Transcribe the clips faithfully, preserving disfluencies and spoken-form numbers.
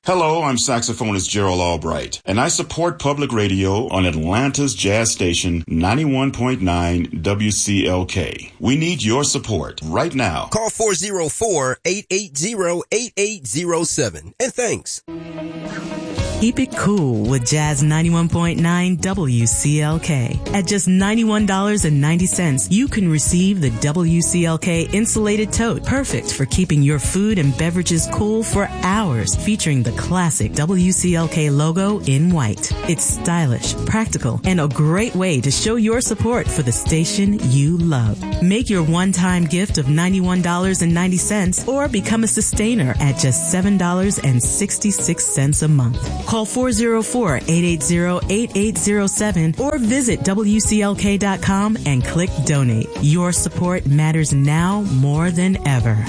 Hello, I'm saxophonist Gerald Albright, and I support public radio on Atlanta's jazz station ninety-one point nine W C L K. We need your support right now. Call four oh four, eight eight zero, eight eight zero seven. And thanks. Keep it cool with Jazz ninety-one point nine W C L K. At just ninety-one dollars and ninety cents, you can receive the W C L K insulated tote, perfect for keeping your food and beverages cool for hours, featuring the classic W C L K logo in white. It's stylish, practical, and a great way to show your support for the station you love. Make your one-time gift of ninety-one dollars and ninety cents or become a sustainer at just seven dollars and sixty-six cents a month. Call four oh four, eight eight zero, eight eight zero seven or visit W C L K dot com and click donate. Your support matters now more than ever.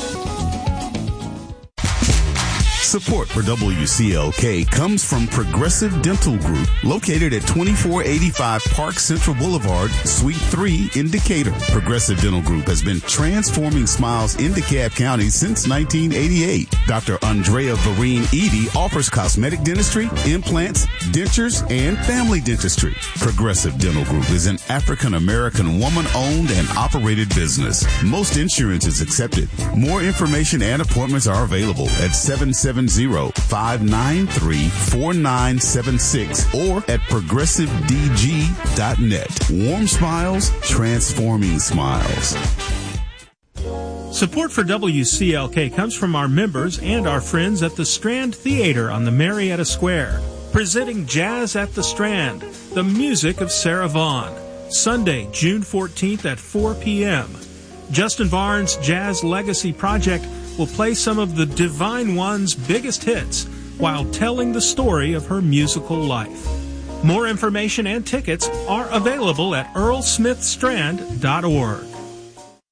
Support for W C L K comes from Progressive Dental Group, located at twenty-four eighty-five Park Central Boulevard, Suite three in Decatur. Progressive Dental Group has been transforming smiles in DeKalb County since nineteen eighty-eight. Doctor Andrea Vereen Edie offers cosmetic dentistry, implants, dentures, and family dentistry. Progressive Dental Group is an African-American woman-owned and operated business. Most insurance is accepted. More information and appointments are available at seven seven zero, five nine three, four nine seven six or at progressive d g dot net. Warm smiles, transforming smiles. Support for W C L K comes from our members and our friends at the Strand Theater on the Marietta Square, presenting Jazz at the Strand, the music of Sarah Vaughan, Sunday, June fourteenth at four p.m. Justin Barnes' Jazz Legacy Project will play some of the Divine One's biggest hits while telling the story of her musical life. More information and tickets are available at earl smith strand dot org.